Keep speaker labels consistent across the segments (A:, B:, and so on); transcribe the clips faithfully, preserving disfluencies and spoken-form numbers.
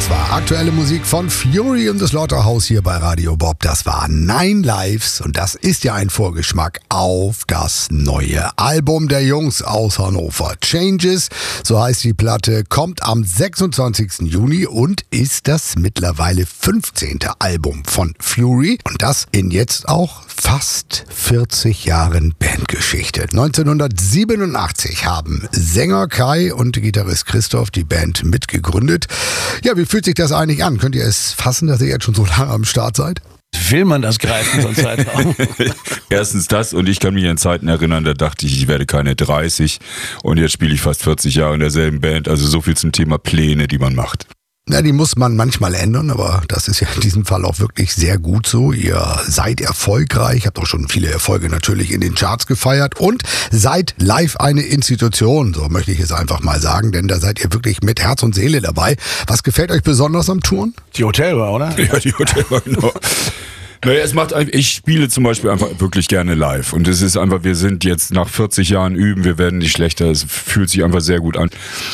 A: Das war aktuelle Musik von Fury und the Slaughterhouse hier bei Radio Bob. Das war Nine Lives und das ist ja ein Vorgeschmack auf das neue Album der Jungs aus Hannover. Changes, so heißt die Platte, kommt am sechsundzwanzigsten Juni und ist das mittlerweile fünfzehnte Album von Fury. Und das in jetzt auch fast vierzig Jahren Bandgeschichte. neunzehnhundertsiebenundachtzig haben Sänger Kai und Gitarrist Christoph die Band mitgegründet. Ja, wie fühlt sich das eigentlich an? Könnt ihr es fassen, dass ihr jetzt schon so lange am Start seid?
B: Will man das greifen, so ein Zeitraum?
C: Erstens das, und ich kann mich an Zeiten erinnern, da dachte ich, ich werde keine dreißig und jetzt spiele ich fast vierzig Jahre in derselben Band. Also so viel zum Thema Pläne, die man macht.
A: Ja, die muss man manchmal ändern, aber das ist ja in diesem Fall auch wirklich sehr gut so. Ihr seid erfolgreich, habt auch schon viele Erfolge natürlich in den Charts gefeiert und seid live eine Institution, so möchte ich es einfach mal sagen, denn da seid ihr wirklich mit Herz und Seele dabei. Was gefällt euch besonders am Touren?
B: Die Hotelbar, oder?
C: Ja, die Hotelbar, genau. Naja, es macht, ich spiele zum Beispiel einfach wirklich gerne live und es ist einfach, wir sind jetzt nach vierzig Jahren üben, wir werden nicht schlechter, es fühlt sich einfach sehr gut an.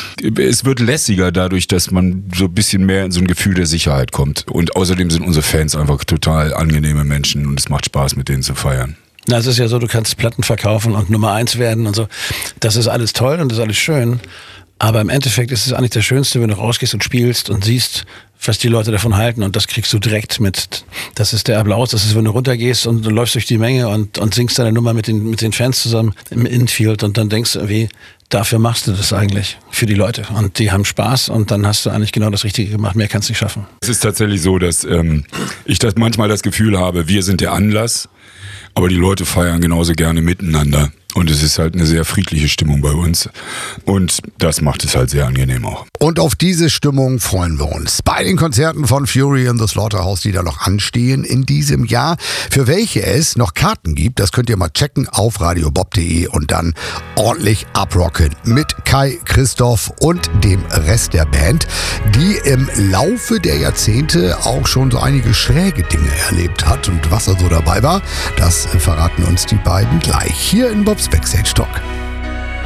C: Es wird lässiger dadurch, dass man so ein bisschen mehr in so ein Gefühl der Sicherheit kommt und außerdem sind unsere Fans einfach total angenehme Menschen und es macht Spaß, mit denen zu feiern.
B: Na, es ist ja so, du kannst Platten verkaufen und Nummer eins werden und so. Das ist alles toll und das ist alles schön. Aber im Endeffekt ist es eigentlich das Schönste, wenn du rausgehst und spielst und siehst, was die Leute davon halten. Und das kriegst du direkt mit. Das ist der Applaus. Das ist, wenn du runtergehst und du läufst durch die Menge und, und singst deine Nummer mit den, mit den Fans zusammen im Infield. Und dann denkst du, wie, dafür machst du das eigentlich für die Leute. Und die haben Spaß und dann hast du eigentlich genau das Richtige gemacht. Mehr kannst du nicht schaffen.
C: Es ist tatsächlich so, dass ähm, ich das manchmal das Gefühl habe, wir sind der Anlass, aber die Leute feiern genauso gerne miteinander. Und es ist halt eine sehr friedliche Stimmung bei uns. Und das macht es halt sehr angenehm auch.
A: Und auf diese Stimmung freuen wir uns. Bei den Konzerten von Fury and the Slaughterhouse, die da noch anstehen in diesem Jahr. Für welche es noch Karten gibt, das könnt ihr mal checken auf radiobob punkt de und dann ordentlich abrocken. Mit Kai, Christoph und dem Rest der Band, die im Laufe der Jahrzehnte auch schon so einige schräge Dinge erlebt hat. Und was da so dabei war, das verraten uns die beiden gleich hier in Bobs Backstage Talk.